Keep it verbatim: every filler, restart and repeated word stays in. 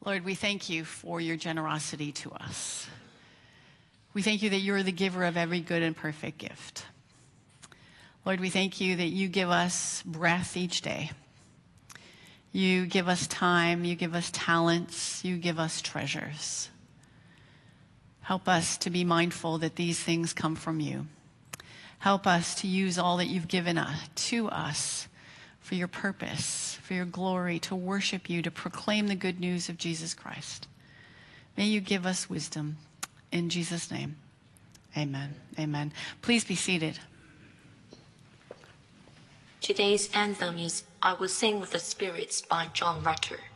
Lord, we thank you for your generosity to us. We thank you that you're the giver of every good and perfect gift. Lord, we thank you that you give us breath each day. You give us time, you give us talents, you give us treasures. Help us to be mindful that these things come from you. Help us to use all that you've given us, to us for your purpose, for your glory, to worship you, to proclaim the good news of Jesus Christ. May you give us wisdom. In Jesus' name, amen. Amen. Please be seated. Today's anthem is I Will Sing with the Spirits by John Rutter.